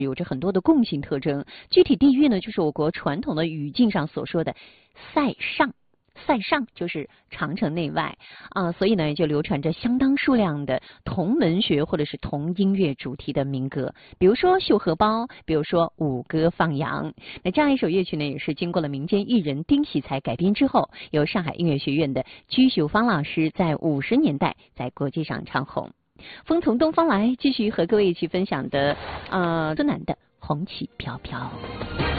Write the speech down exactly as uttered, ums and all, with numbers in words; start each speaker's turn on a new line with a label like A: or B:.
A: 有着很多的共性特征。具体地域呢，就是我国传统的语境上所说的塞上。塞上就是长城内外啊，所以呢就流传着相当数量的同文学或者是同音乐主题的民歌，比如说《绣荷包》，比如说《舞歌放羊》。那这样一首乐曲呢，也是经过了民间艺人丁喜才改编之后，由上海音乐学院的居秀芳老师在五十年代在国际上唱红。风从东方来，继续和各位一起分享的呃孙楠的《红旗飘飘》。